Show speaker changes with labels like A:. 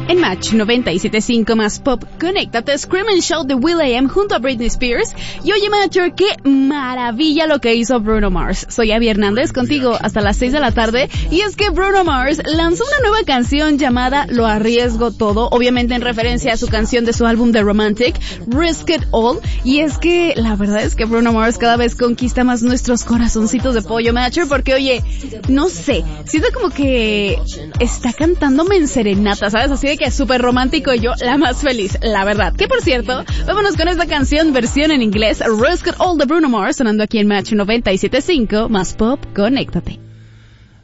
A: En Match 97.5 más Pop, conéctate, Scream and Shout de will.i.am junto a Britney Spears. Y oye, Matcher, qué maravilla lo que hizo Bruno Mars. Soy Abby Hernández, contigo hasta las 6 de la tarde. Y es que Bruno Mars lanzó una nueva canción llamada Lo Arriesgo Todo, obviamente en referencia a su canción de su álbum The Romantic, Risk It All. Y es que la verdad es que Bruno Mars cada vez conquista más nuestros corazoncitos de pollo, Matcher, porque oye, no sé, siento como que está cantándome en serenata, ¿sabes? Así de que es súper romántico y yo la más feliz, la verdad. Que por cierto, vámonos con esta canción versión en inglés, Risk It All de Bruno Mars, sonando aquí en Match 97.5 más Pop, conéctate.